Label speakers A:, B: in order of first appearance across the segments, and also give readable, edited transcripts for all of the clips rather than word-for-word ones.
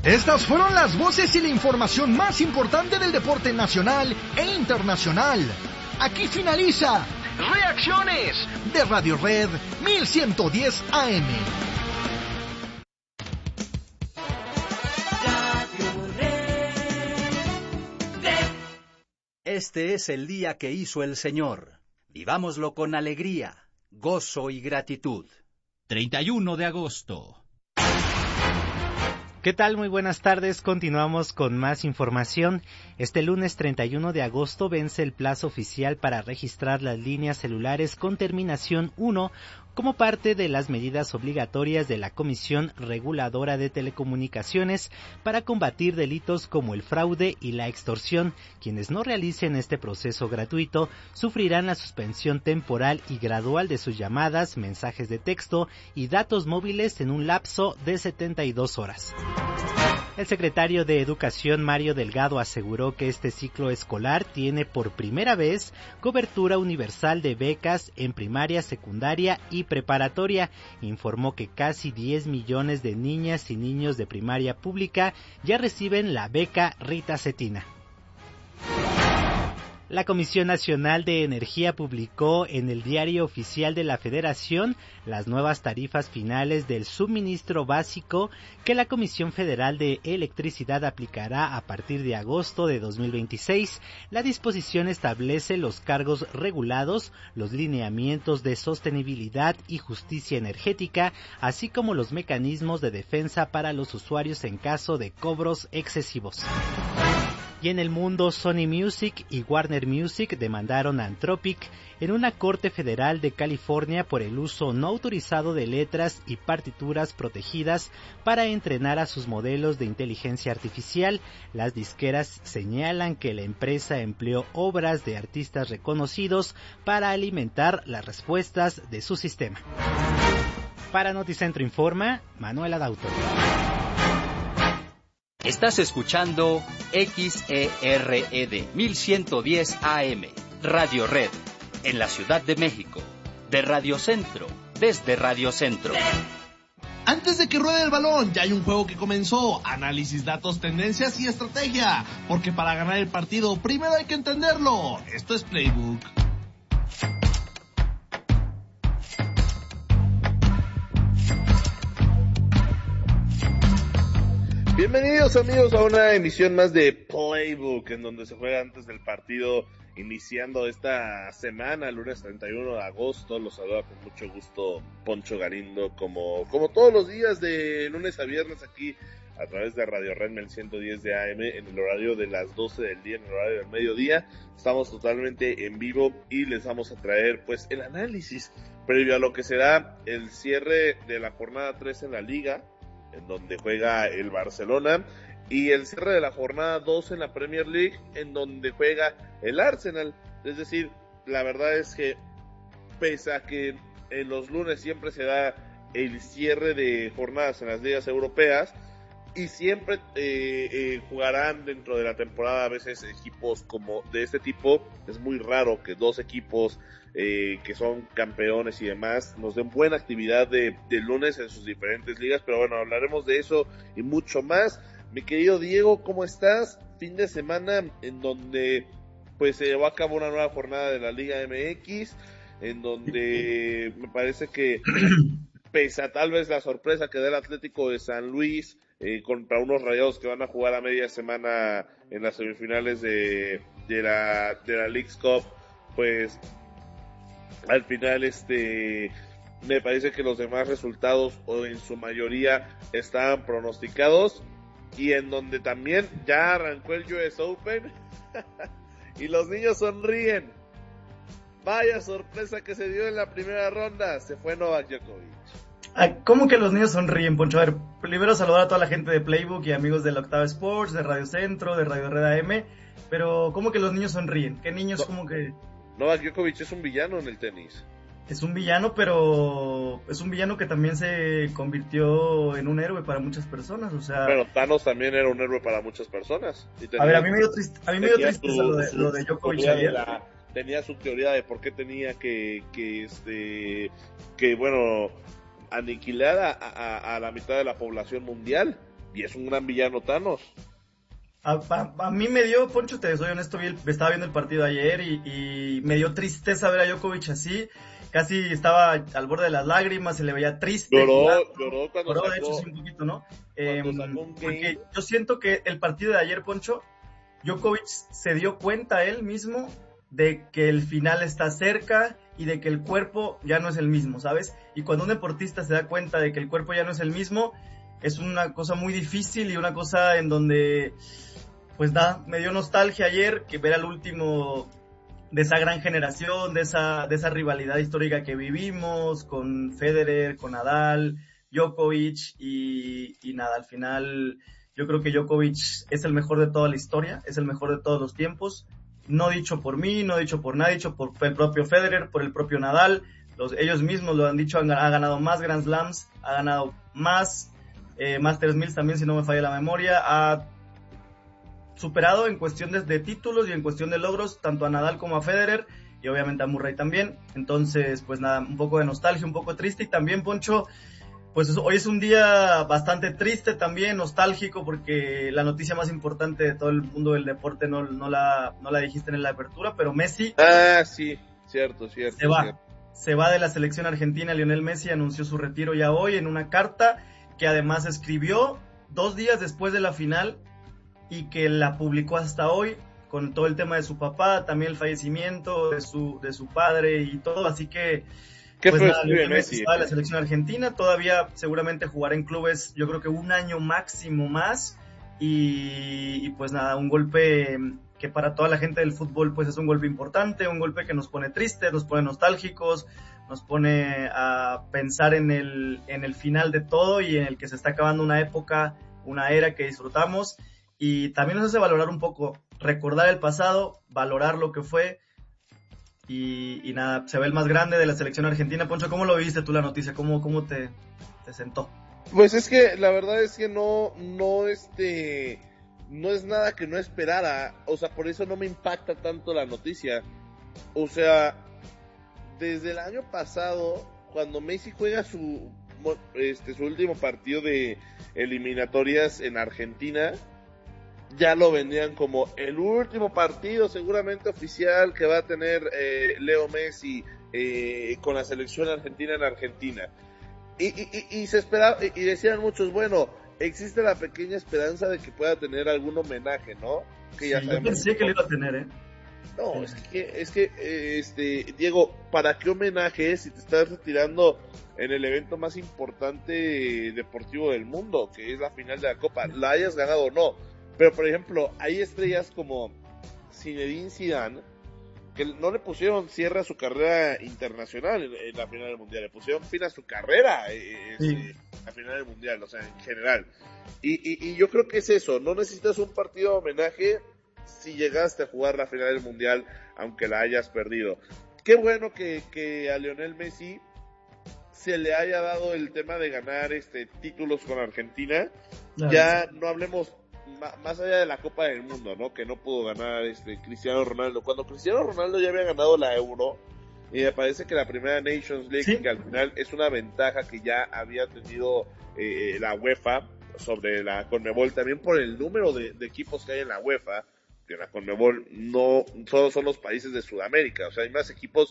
A: Estas fueron las voces y la información más importante del deporte nacional e internacional. Aquí finaliza Reacciones de Radio Red 1110 AM.
B: Este es el día que hizo el Señor. Vivámoslo con alegría, gozo y gratitud.
C: 31 de agosto.
D: ¿Qué tal? Muy buenas tardes, continuamos con más información. Este lunes 31 de agosto vence el plazo oficial para registrar las líneas celulares con terminación 1 como parte de las medidas obligatorias de la Comisión Reguladora de Telecomunicaciones para combatir delitos como el fraude y la extorsión. Quienes no realicen este proceso gratuito sufrirán la suspensión temporal y gradual de sus llamadas, mensajes de texto y datos móviles en un lapso de 72 horas. El secretario de Educación, Mario Delgado, aseguró que este ciclo escolar tiene por primera vez cobertura universal de becas en primaria, secundaria y preparatoria. Informó que casi 10 millones de niñas y niños de primaria pública ya reciben la beca Rita Cetina. La Comisión Nacional de Energía publicó en el Diario Oficial de la Federación las nuevas tarifas finales del suministro básico que la Comisión Federal de Electricidad aplicará a partir de agosto de 2026. La disposición establece los cargos regulados, los lineamientos de sostenibilidad y justicia energética, así como los mecanismos de defensa para los usuarios en caso de cobros excesivos. Y en el mundo, Sony Music y Warner Music demandaron a Anthropic en una corte federal de California por el uso no autorizado de letras y partituras protegidas para entrenar a sus modelos de inteligencia artificial. Las disqueras señalan que la empresa empleó obras de artistas reconocidos para alimentar las respuestas de su sistema. Para Noticentro Informa, Manuel Adauto.
B: Estás escuchando XERED 1110 AM, Radio Red, en la Ciudad de México, de Radio Centro, desde Radio Centro.
E: Antes de que ruede el balón, ya hay un juego que comenzó. Análisis, datos, tendencias y estrategia. Porque para ganar el partido, primero hay que entenderlo. Esto es Playbook.
F: Bienvenidos amigos a una emisión más de Playbook, en donde se juega antes del partido, iniciando esta semana, lunes 31 de agosto. Los saluda con mucho gusto Poncho Galindo, como todos los días de lunes a viernes aquí a través de Radio Red 1110 de AM, en el horario de las 12 del día, en el horario del mediodía. Estamos totalmente en vivo y les vamos a traer pues el análisis previo a lo que será el cierre de la jornada 3 en la Liga, en donde juega el Barcelona, y el cierre de la jornada 2 en la Premier League, en donde juega el Arsenal. Es decir, la verdad es que pese a que en los lunes siempre se da el cierre de jornadas en las ligas europeas, y siempre jugarán dentro de la temporada a veces equipos como de este tipo, es muy raro que dos equipos que son campeones y demás nos den buena actividad de lunes en sus diferentes ligas, pero bueno, hablaremos de eso y mucho más. Mi querido Diego, ¿cómo estás? Fin de semana en donde pues se va a cabo una nueva jornada de la Liga MX, en donde me parece que pese a tal vez la sorpresa que da el Atlético de San Luis contra unos Rayados que van a jugar a media semana en las semifinales de la Leagues Cup, pues al final me parece que los demás resultados, o en su mayoría, estaban pronosticados, y en donde también ya arrancó el US Open y los niños sonríen. Vaya sorpresa que se dio en la primera ronda, se fue Novak Djokovic.
G: ¿Cómo que los niños sonríen, Poncho? A ver, primero saludar a toda la gente de Playbook y amigos de la Octava Sports, de Radio Centro, de Radio Red AM, pero ¿cómo que los niños sonríen? ¿Qué niños como que...?
F: Novak Djokovic es un villano en el tenis.
G: Es un villano, pero es un villano que también se convirtió en un héroe para muchas personas, o sea...
F: Bueno, Thanos también era un héroe para muchas personas.
G: A ver, a mí me dio triste, lo de Djokovic ayer.
F: Tenía su teoría de por qué tenía que aniquilar a la mitad de la población mundial y es un gran villano Thanos.
G: A mí me dio, Poncho, te soy honesto, estaba viendo el partido ayer y me dio tristeza ver a Djokovic así. Casi estaba al borde de las lágrimas, se le veía triste.
F: Lloró cuando sacó,
G: de hecho, sí, un poquito, ¿no?
F: Porque
G: yo siento que el partido de ayer, Poncho, Djokovic se dio cuenta él mismo de que el final está cerca y de que el cuerpo ya no es el mismo, ¿sabes? Y cuando un deportista se da cuenta de que el cuerpo ya no es el mismo, es una cosa muy difícil y una cosa en donde, pues me dio nostalgia ayer que ver al último de esa gran generación, de esa rivalidad histórica que vivimos con Federer, con Nadal, Djokovic y nada, al final yo creo que Djokovic es el mejor de toda la historia, es el mejor de todos los tiempos, no dicho por mí, no dicho por nadie, dicho por el propio Federer, por el propio Nadal, ellos mismos lo han dicho, ha ganado más Grand Slams, ha ganado más Masters 1000 también, si no me falla la memoria, ha superado en cuestión de títulos y en cuestión de logros tanto a Nadal como a Federer y obviamente a Murray también. Entonces, pues nada, un poco de nostalgia, un poco triste y también, Poncho, pues hoy es un día bastante triste también, nostálgico, porque la noticia más importante de todo el mundo del deporte no la dijiste en la apertura, pero Messi...
F: sí, cierto.
G: Se va de la selección argentina. Lionel Messi anunció su retiro ya hoy en una carta que además escribió 2 días después de la final y que la publicó hasta hoy con todo el tema de su papá, también el fallecimiento de su padre y todo, así que pues nada, Messi va a la selección argentina, todavía seguramente jugará en clubes, yo creo que 1 año máximo más y pues nada, un golpe que para toda la gente del fútbol pues es un golpe importante, un golpe que nos pone tristes, nos pone nostálgicos, nos pone a pensar en el final de todo y en el que se está acabando una época, una era que disfrutamos. Y también nos hace valorar un poco, recordar el pasado, valorar lo que fue y nada, se ve el más grande de la selección argentina. Poncho, ¿cómo lo viste tú la noticia? ¿Cómo te sentó?
F: Pues es que la verdad es que no es nada que no esperara, o sea, por eso no me impacta tanto la noticia. O sea, desde el año pasado, cuando Messi juega su último partido de eliminatorias en Argentina, ya lo vendían como el último partido seguramente oficial que va a tener Leo Messi con la selección argentina en Argentina. Y se esperaba, y decían muchos, bueno, existe la pequeña esperanza de que pueda tener algún homenaje, ¿no? Que ya
G: yo pensé que lo iba a tener,
F: No, es que Diego, ¿para qué homenaje si te estás retirando en el evento más importante deportivo del mundo, que es la final de la Copa? La hayas ganado o no. Pero, por ejemplo, hay estrellas como Zinedine Zidane que no le pusieron cierre a su carrera internacional en la final del Mundial, le pusieron fin a su carrera la final del Mundial, o sea, en general. Y yo creo que es eso, no necesitas un partido de homenaje si llegaste a jugar la final del Mundial, aunque la hayas perdido. Qué bueno que a Lionel Messi se le haya dado el tema de ganar títulos con Argentina. Claro. Ya no hablemos más allá de la Copa del Mundo, ¿no? Que no pudo ganar Cristiano Ronaldo. Cuando Cristiano Ronaldo ya había ganado la Euro, y me parece que la primera Nations League, ¿sí? Que al final es una ventaja que ya había tenido la UEFA sobre la CONMEBOL, también por el número de equipos que hay en la UEFA, que la CONMEBOL no solo son los países de Sudamérica, o sea, hay más equipos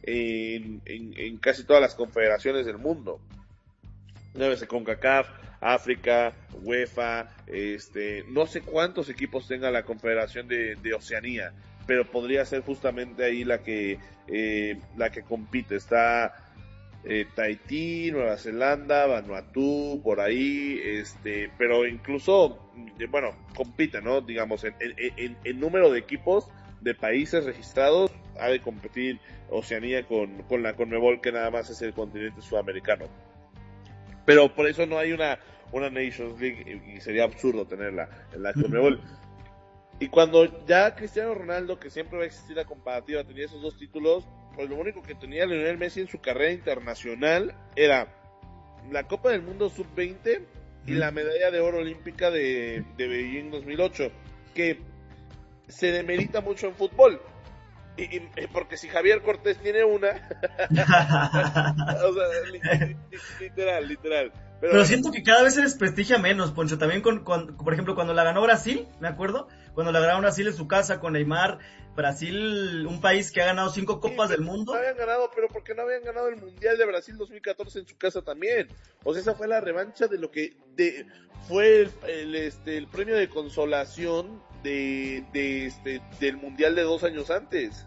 F: en casi todas las confederaciones del mundo. Llámese CONCACAF, África, UEFA, no sé cuántos equipos tenga la Confederación de Oceanía, pero podría ser justamente ahí la que compite. Está Tahití, Nueva Zelanda, Vanuatu, por ahí, pero incluso, bueno, compite, ¿no? Digamos, en número de equipos, de países registrados, ha de competir Oceanía con la CONMEBOL, que nada más es el continente sudamericano. Pero por eso no hay una Nations League y sería absurdo tenerla en la CONMEBOL. Y cuando ya Cristiano Ronaldo, que siempre va a existir la comparativa, tenía esos 2 títulos, pues lo único que tenía Lionel Messi en su carrera internacional era la Copa del Mundo Sub-20 y la medalla de oro olímpica de Beijing 2008, que se demerita mucho en fútbol. Y porque si Javier Cortés tiene una o sea, literal,
G: Pero siento que cada vez se desprestigia menos, Poncho. También por ejemplo, cuando la ganó Brasil, me acuerdo, cuando la ganó Brasil en su casa con Neymar, Brasil, un país que ha ganado 5 copas del mundo.
F: No habían ganado, pero porque no habían ganado el Mundial de Brasil 2014 en su casa también. O sea, esa fue la revancha de lo que fue el premio de consolación del Mundial de 2 años antes.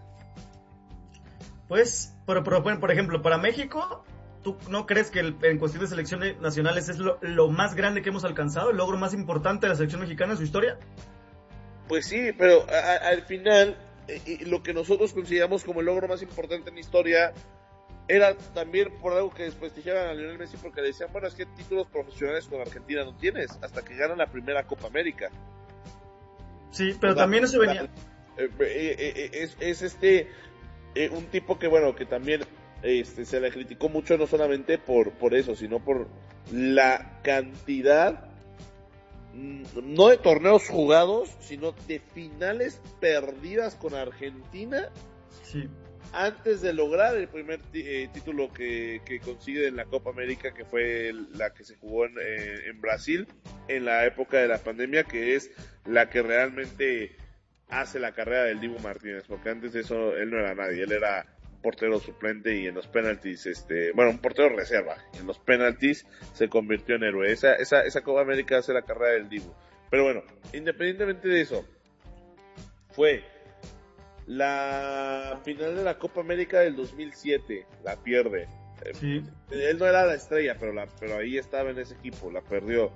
G: Pues, pero por ejemplo, para México, ¿tú no crees que en cuestión de selecciones nacionales es lo más grande que hemos alcanzado, el logro más importante de la selección mexicana en su historia?
F: Pues sí, pero al final, lo que nosotros consideramos como el logro más importante en la historia era también por algo que desprestigiaban a Lionel Messi, porque le decían, bueno, es que títulos profesionales con Argentina no tienes, hasta que ganan la primera Copa América.
G: Sí, pero también eso venía...
F: un tipo que, bueno, que también se le criticó mucho, no solamente por eso, sino por la cantidad, no de torneos jugados, sino de finales perdidas con Argentina.
G: Sí.
F: Antes de lograr el primer título que consigue en la Copa América, que fue la que se jugó en Brasil en la época de la pandemia, que es la que realmente hace la carrera del Dibu Martínez, porque antes de eso él no era nadie, él era portero suplente y en los penaltis, un portero reserva, y en los penaltis se convirtió en héroe. Esa Copa América hace la carrera del Dibu. Pero bueno, independientemente de eso, fue la final de la Copa América del 2007, la pierde.
G: Sí.
F: Él no era la estrella, pero ahí estaba en ese equipo, la perdió.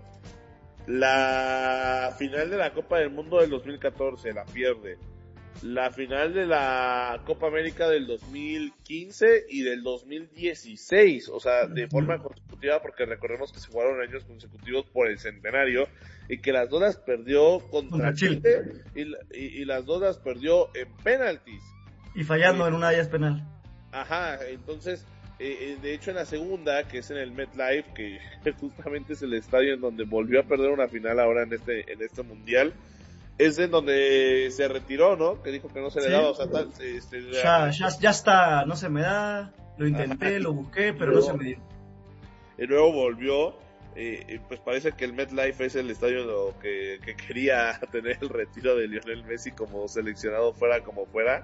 F: La final de la Copa del Mundo del 2014, la pierde. La final de la Copa América del 2015 y del 2016, o sea, de forma consecutiva, porque recordemos que se jugaron años consecutivos por el centenario, y que las dos las perdió contra Chile, y las dos las perdió en penaltis.
G: Y fallando en una de ellas penal.
F: Ajá, entonces, de hecho en la segunda, que es en el MetLife, que justamente es el estadio en donde volvió a perder una final ahora en este mundial, es en donde se retiró, ¿no? Que dijo que no se le daba, o sea,
G: ya está, no se me da, lo intenté, lo busqué, pero no se me dio.
F: Y luego volvió, pues parece que el MetLife es el estadio que quería tener el retiro de Lionel Messi como seleccionado, fuera como fuera,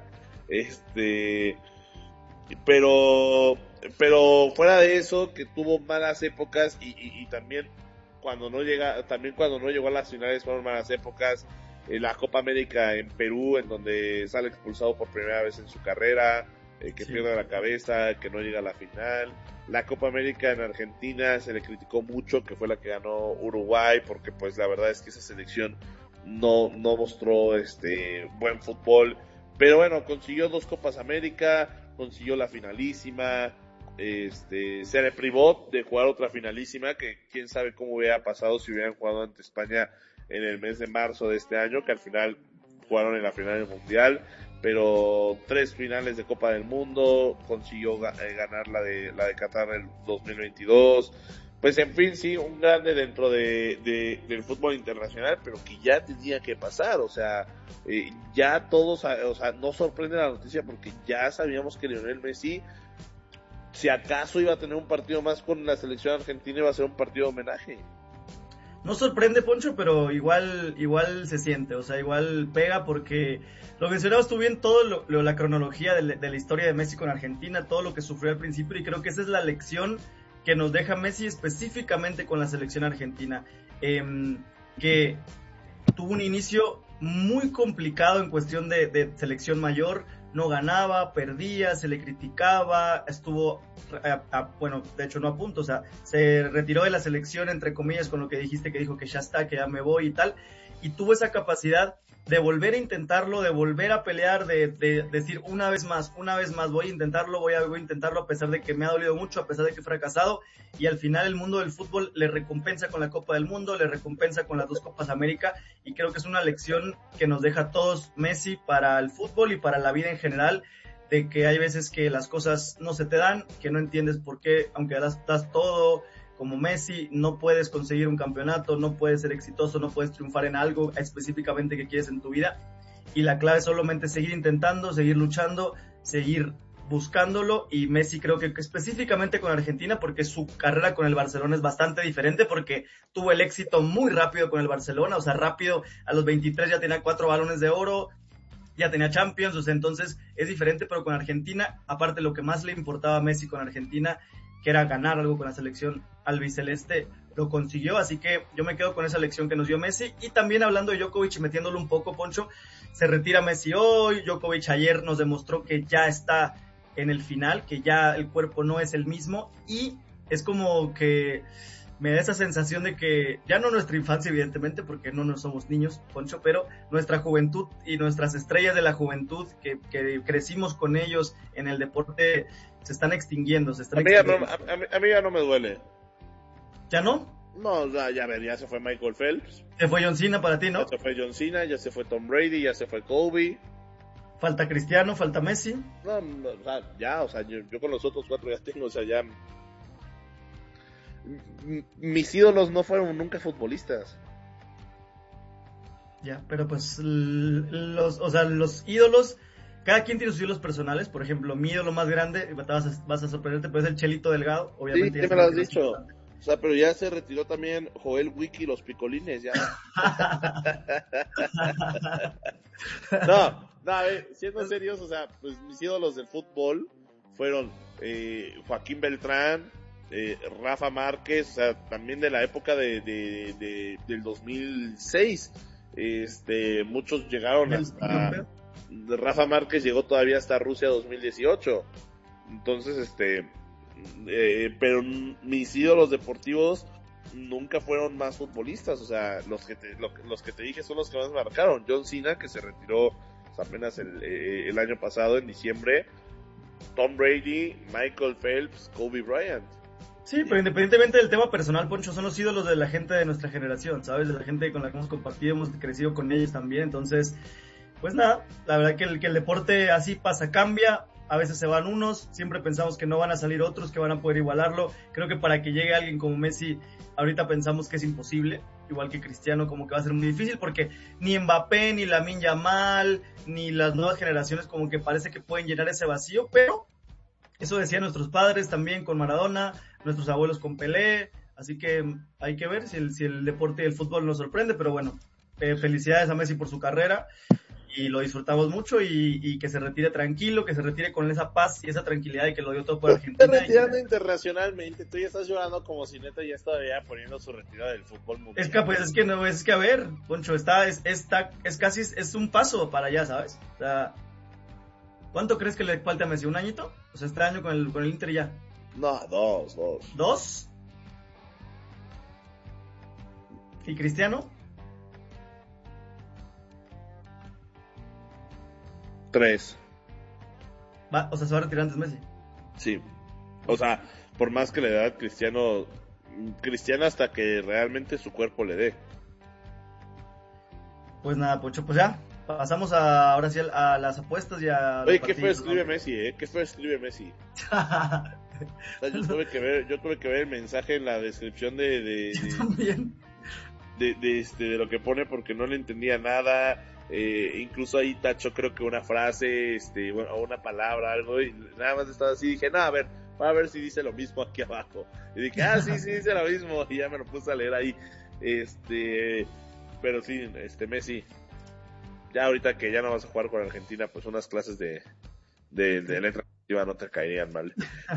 F: pero fuera de eso, que tuvo malas épocas y también cuando no llegó a las finales fueron malas épocas. La Copa América en Perú, en donde sale expulsado por primera vez en su carrera, que pierde la cabeza, que no llega a la final. La Copa América en Argentina se le criticó mucho, que fue la que ganó Uruguay, porque pues la verdad es que esa selección no mostró buen fútbol. Pero bueno, consiguió 2 Copas América, consiguió la finalísima, se le privó de jugar otra finalísima, que quién sabe cómo hubiera pasado si hubieran jugado ante España en el mes de marzo de este año, que al final jugaron en la final del Mundial, pero 3 finales de Copa del Mundo, consiguió ganar la de Qatar el 2022, pues en fin, sí, un grande dentro del fútbol internacional, pero que ya tenía que pasar, o sea, ya todos, o sea, no sorprende la noticia porque ya sabíamos que Lionel Messi, si acaso iba a tener un partido más con la selección argentina, iba a ser un partido de homenaje.
G: No sorprende, Poncho, pero igual se siente, o sea, igual pega porque lo mencionabas tú bien, todo la cronología de la historia de Messi con Argentina, todo lo que sufrió al principio, y creo que esa es la lección que nos deja Messi específicamente con la selección argentina, que tuvo un inicio muy complicado en cuestión de selección mayor, no ganaba, perdía, se le criticaba, estuvo, bueno, de hecho no a punto, o sea, se retiró de la selección, entre comillas, con lo que dijiste, que dijo que ya está, que ya me voy y tal, y tuvo esa capacidad de volver a intentarlo, de volver a pelear, de decir una vez más, voy a intentarlo, voy a intentarlo a pesar de que me ha dolido mucho, a pesar de que he fracasado, y al final el mundo del fútbol le recompensa con la Copa del Mundo, le recompensa con las 2 Copas América, y creo que es una lección que nos deja a todos Messi para el fútbol y para la vida en general, de que hay veces que las cosas no se te dan, que no entiendes por qué, aunque das todo como Messi, no puedes conseguir un campeonato, no puedes ser exitoso, no puedes triunfar en algo específicamente que quieres en tu vida, y la clave es solamente seguir intentando, seguir luchando, seguir buscándolo, y Messi creo que específicamente con Argentina, porque su carrera con el Barcelona es bastante diferente, porque tuvo el éxito muy rápido con el Barcelona, o sea, rápido, a los 23 ya tenía 4 balones de oro, ya tenía Champions, o sea, entonces es diferente, pero con Argentina, aparte lo que más le importaba a Messi con Argentina, que era ganar algo con la selección albiceleste, lo consiguió, así que yo me quedo con esa lección que nos dio Messi. Y también hablando de Djokovic y metiéndolo un poco, Poncho, se retira Messi hoy, Djokovic ayer nos demostró que ya está en el final, que ya el cuerpo no es el mismo, y es como que me da esa sensación de que ya no nuestra infancia, evidentemente, porque no somos niños, Poncho, pero nuestra juventud y nuestras estrellas de la juventud que crecimos con ellos en el deporte se están extinguiendo.
F: A mí ya no me duele.
G: ¿Ya no?
F: No, ya se fue Michael Phelps.
G: Se fue John Cena para ti, ¿no?
F: Ya se fue John Cena, ya se fue Tom Brady, ya se fue Kobe.
G: Falta Cristiano, falta Messi.
F: No, o sea, yo con los otros 4 ya tengo, o sea, ya... Mis ídolos no fueron nunca futbolistas.
G: Ya, pero pues los ídolos, cada quien tiene sus ídolos personales. Por ejemplo, mi ídolo más grande, vas a sorprenderte, pues es el Chelito Delgado, obviamente.
F: Sí, me lo has dicho. O sea, pero ya se retiró también Joel Wiki, los picolines, ya. No, a ver, siendo serios, o sea, pues mis ídolos del fútbol fueron Joaquín Beltrán, Rafa Márquez, o sea, también de la época del 2006. Muchos llegaron hasta... Rafa Márquez llegó todavía hasta Rusia 2018. Entonces, pero mis ídolos deportivos nunca fueron más futbolistas, o sea, los que te dije son los que más marcaron. John Cena, que se retiró apenas el año pasado, en diciembre. Tom Brady, Michael Phelps, Kobe Bryant.
G: Sí, pero independientemente del tema personal, Poncho, son los ídolos de la gente de nuestra generación, ¿sabes? De la gente con la que hemos compartido, hemos crecido con ellos también. Entonces, pues nada, la verdad que el deporte así pasa, cambia. A veces se van unos, siempre pensamos que no van a salir otros, que van a poder igualarlo. Creo que para que llegue alguien como Messi, ahorita pensamos que es imposible, igual que Cristiano, como que va a ser muy difícil, porque ni Mbappé, ni Lamine Yamal, ni las nuevas generaciones como que parece que pueden llenar ese vacío, pero eso decían nuestros padres también con Maradona, nuestros abuelos con Pelé, así que hay que ver si el deporte y el fútbol nos sorprende, pero bueno, felicidades a Messi por su carrera, y lo disfrutamos mucho, y que se retire tranquilo, que se retire con esa paz y esa tranquilidad, y que lo dio todo por Argentina.
F: Está retirando internacionalmente, tú ya estás llorando como si neta ya estaba poniendo su retirada del fútbol mundial.
G: Es que a ver, Poncho, es un paso para allá, ¿sabes? O sea, ¿cuánto crees que le falta a Messi? ¿Un añito? O sea, este año con el Inter ya.
F: No, 2.
G: ¿2? ¿Y Cristiano?
F: 3.
G: O sea, se va a retirar antes Messi.
F: Sí. O sea, por más que le da a Cristiano hasta que realmente su cuerpo le dé.
G: Pues nada, Poncho, pues ya. Pasamos ahora sí a las apuestas y a...
F: Oye, ¿qué fue escribe Messi, ¿Qué fue escribe Messi? O sea, yo tuve que ver el mensaje en la descripción
G: Yo también.
F: de lo que pone, porque no le entendía nada. Incluso ahí tachó creo que una frase, o una palabra, algo, y nada más estaba así. Dije, no, a ver si dice lo mismo aquí abajo. Y dije, sí dice lo mismo, y ya me lo puse a leer ahí. Pero sí, Messi, ya ahorita que ya no vas a jugar con Argentina, pues unas clases de letra no te caerían mal.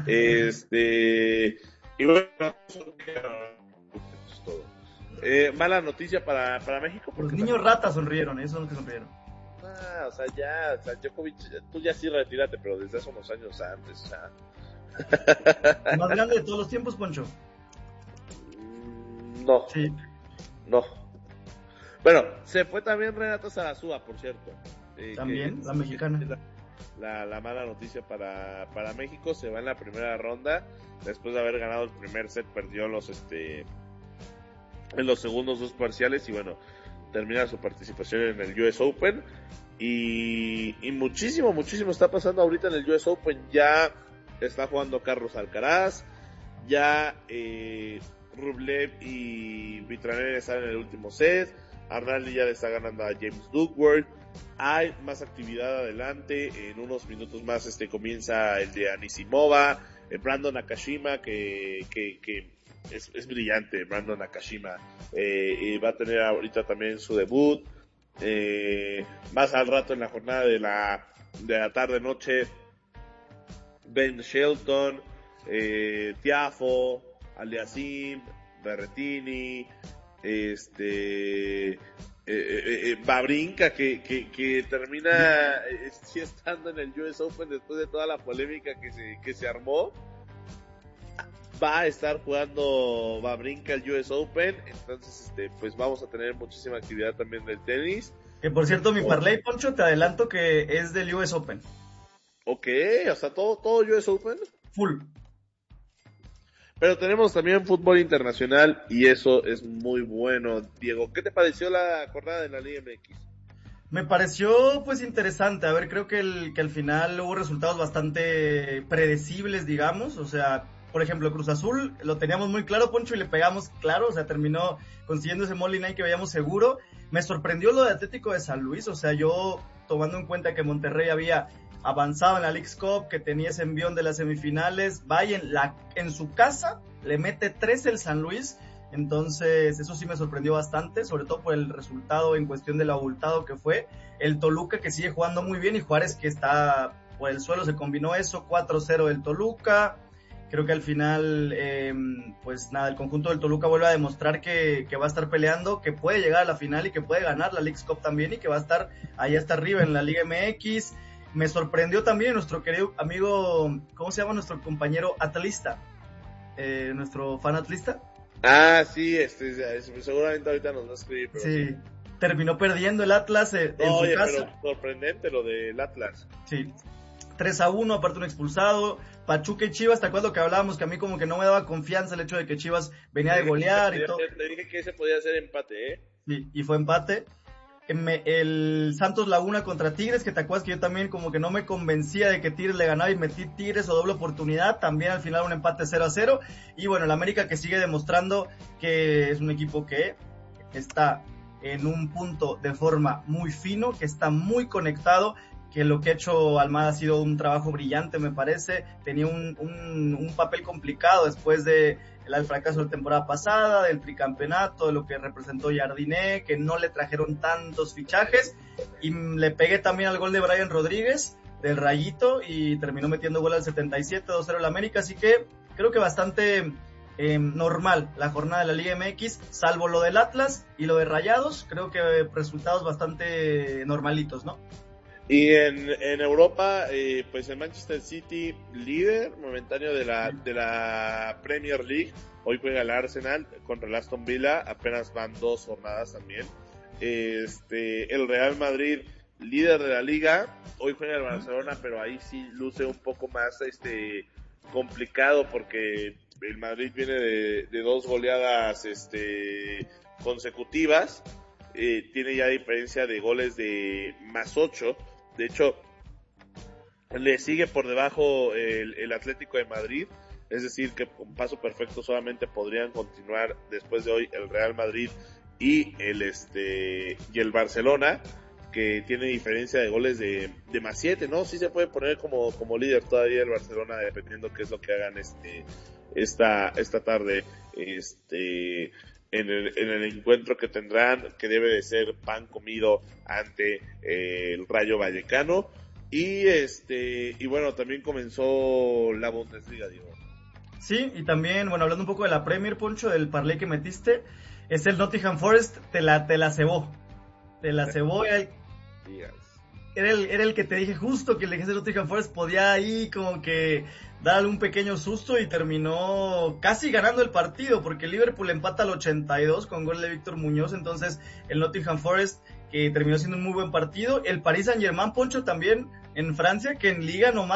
F: Y bueno, eso es todo. Mala noticia para México.
G: Los niños ratas sonrieron, esos son los que sonrieron.
F: O sea, Djokovic, tú ya sí retírate, pero desde hace unos años antes, o sea.
G: ¿El más grande de todos los tiempos, Poncho?
F: No.
G: Sí.
F: No. Bueno, se fue también Renata Zarazúa, por cierto.
G: También, la mexicana.
F: La mala noticia para México, se va en la primera ronda. Después de haber ganado el primer set, perdió en los segundos 2 parciales, y bueno, termina su participación en el US Open. Y muchísimo está pasando ahorita en el US Open. Ya está jugando Carlos Alcaraz, ya Rublev y Vitranen están en el último set. Arnaldi ya le está ganando a James Duckworth. Hay más actividad adelante. En unos minutos más comienza el de Anisimova, Brandon Nakashima, que es brillante. Brandon Nakashima y va a tener ahorita también su debut. Más al rato en la jornada de la tarde noche, Ben Shelton, Tiafo, Aliasim, Berrettini, Wawrinka, que termina sí estando en el US Open después de toda la polémica que se armó. Va a estar jugando Wawrinka el US Open, entonces pues vamos a tener muchísima actividad también del tenis.
G: Que por cierto, mi parlay, Poncho, te adelanto que es del US Open.
F: Ok, o sea, todo US Open.
G: Full.
F: Pero tenemos también fútbol internacional y eso es muy bueno. Diego, ¿qué te pareció la jornada de la Liga MX?
G: Me pareció pues interesante. A ver, creo que al final hubo resultados bastante predecibles, digamos. O sea, por ejemplo, Cruz Azul lo teníamos muy claro, Poncho, y le pegamos claro. O sea, terminó consiguiendo ese money line que veíamos seguro. Me sorprendió lo de Atlético de San Luis. O sea, yo tomando en cuenta que Monterrey había avanzado en la Leagues Cup, que tenía ese envión de las semifinales, vaya en su casa, le mete 3 el San Luis. Entonces eso sí me sorprendió bastante, sobre todo por el resultado en cuestión de lo abultado que fue. El Toluca, que sigue jugando muy bien, y Juárez, que está por el suelo, se combinó eso, 4-0 del Toluca. Creo que al final, pues nada, el conjunto del Toluca vuelve a demostrar que va a estar peleando, que puede llegar a la final y que puede ganar la Leagues Cup también, y que va a estar ahí hasta arriba en la Liga MX. Me sorprendió también nuestro querido amigo, ¿cómo se llama? Nuestro compañero atlista, nuestro fan atlista.
F: Ah, sí, seguramente ahorita nos va a escribir. Pero
G: sí, terminó perdiendo el Atlas en su casa.
F: Pero sorprendente lo del Atlas.
G: Sí, 3-1, aparte un expulsado. Pachuca y Chivas, ¿te acuerdas que hablábamos que a mí como que no me daba confianza el hecho de que Chivas venía de golear y todo?
F: Le dije que ese podía ser empate,
G: Sí, y fue empate. El Santos Laguna contra Tigres, que te acuerdas que yo también como que no me convencía de que Tigres le ganaba y metí Tigres o doble oportunidad, también al final un empate 0-0, y bueno, el América, que sigue demostrando que es un equipo que está en un punto de forma muy fino, que está muy conectado, que lo que ha hecho Almada ha sido un trabajo brillante, me parece. Tenía un papel complicado después de el fracaso de la temporada pasada, del tricampeonato, de lo que representó Jardiné, que no le trajeron tantos fichajes, y le pegué también al gol de Brian Rodríguez del Rayito, y terminó metiendo gol al 77, 2-0 el América, así que creo que bastante normal la jornada de la Liga MX, salvo lo del Atlas y lo de Rayados. Creo que resultados bastante normalitos, ¿no?
F: Y en Europa, pues el Manchester City, líder momentáneo de la Premier League, hoy juega el Arsenal contra el Aston Villa, apenas van 2 jornadas también. El Real Madrid, líder de la liga, hoy juega el Barcelona, pero ahí sí luce un poco más complicado, porque el Madrid viene de 2 goleadas consecutivas, tiene ya diferencia de goles de +8. De hecho, le sigue por debajo el Atlético de Madrid, es decir, que con paso perfecto solamente podrían continuar después de hoy el Real Madrid y el Barcelona, que tiene diferencia de goles de +7, ¿no? Sí se puede poner como líder todavía el Barcelona, dependiendo qué es lo que hagan esta tarde, en el encuentro que tendrán, que debe de ser pan comido ante el Rayo Vallecano. Y bueno, también comenzó la Bundesliga, Diego.
G: Sí, y también, bueno, hablando un poco de la Premier, Poncho, del parlay que metiste, es el Nottingham Forest, te la cebó. Te la cebó, era el que te dije justo, que el de Nottingham Forest podía ahí como que darle un pequeño susto, y terminó casi ganando el partido, porque el Liverpool empata al 82 con gol de Víctor Muñoz. Entonces el Nottingham Forest, que terminó siendo un muy buen partido. El Paris Saint-Germain, Poncho, también en Francia, que en Liga nomás